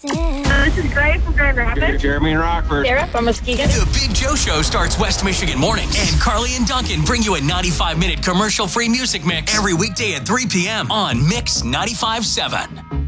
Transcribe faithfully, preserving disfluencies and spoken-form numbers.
This is Grace from Grand Rapids. Jeremy and Rockford. Sarah from Muskegon. The Big Joe Show starts West Michigan mornings, and Carly and Duncan bring you a ninety-five minute commercial-free music mix every weekday at three p.m. on Mix ninety-five point seven.